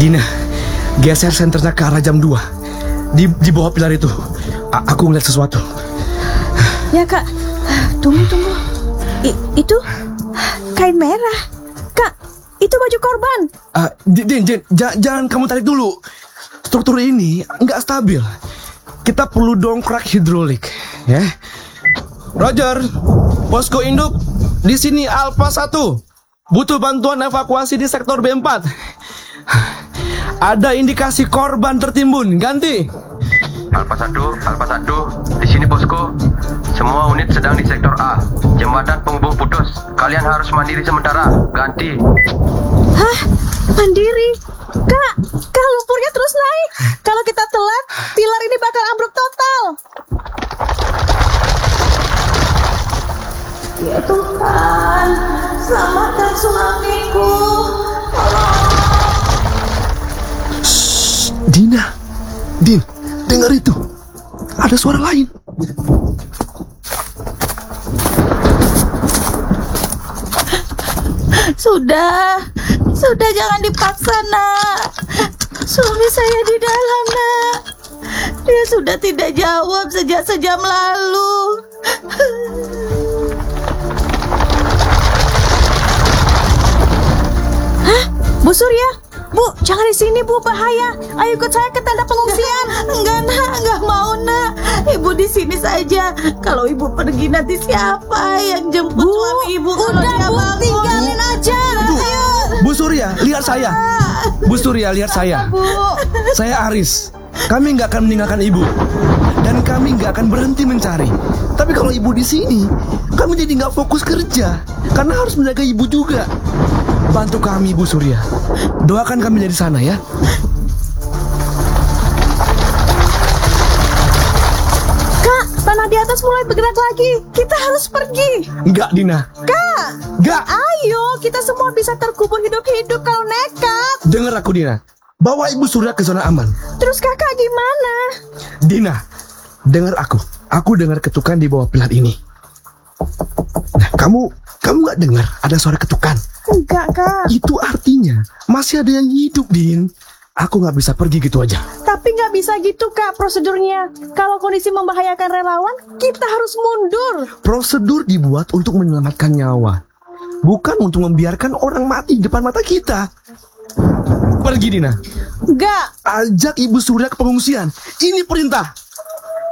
Dina, geser senternya ke arah jam 2. Di bawah pilar itu. Aku ngeliat sesuatu. Ya Kak, tunggu. Itu kain merah. Kak, itu baju korban. Din, jangan kamu tarik dulu. Struktur ini nggak stabil. Kita perlu dongkrak hidrolik, ya. Roger, posko induk di sini Alpha 1. Butuh bantuan evakuasi di sektor B4. Ada indikasi korban tertimbun. Ganti. Alpha 1, di sini posko. Semua unit sedang di sektor A. Jembatan penghubung putus. Kalian harus mandiri sementara. Ganti. Hah? Mandiri? Kak, lumpurnya terus naik. Kalau kita telat, pilar ini bakal ambruk total. Ya Tuhan, selamatkan suamiku. Din, dengar itu. Ada suara lain. Sudah jangan dipaksa, Nak. Suami saya di dalam, Nak. Dia sudah tidak jawab sejak sejam lalu. Hah? Bu Surya? Bu, jangan di sini, Bu, bahaya. Ayo ikut saya ke tenda pengungsian. Enggak, Nak, enggak mau, Nak. Ibu di sini saja. Kalau Ibu pergi nanti siapa yang jemput suami Ibu? Udah, Bu, tinggalin aja. Ayo. Bu Surya, lihat saya. Bu Surya, lihat saya. Bu. Saya Aris. Kami nggak akan meninggalkan Ibu. Dan kami nggak akan berhenti mencari. Tapi kalau Ibu di sini, kami jadi nggak fokus kerja. Karena harus menjaga Ibu juga. Bantu kami, Bu Surya. Doakan kami dari sana, ya. Kak, tanah di atas mulai bergerak lagi. Kita harus pergi. Enggak, Dina. Kak, enggak. Ayo, kita semua bisa terkubur hidup-hidup kalau nekat. Dengar aku, Dina. Bawa Ibu Surya ke zona aman. Terus kakak gimana? Dina, dengar aku. Aku dengar ketukan di bawah pilar ini. Nah, kamu nggak dengar ada suara ketukan? Enggak, Kak. Itu artinya masih ada yang hidup, Din. Aku nggak bisa pergi gitu aja. Tapi nggak bisa gitu, Kak, prosedurnya. Kalau kondisi membahayakan relawan, kita harus mundur. Prosedur dibuat untuk menyelamatkan nyawa, bukan untuk membiarkan orang mati di depan mata kita. Pergi, Dina. Enggak. Ajak Ibu Surya ke pengungsian. Ini perintah.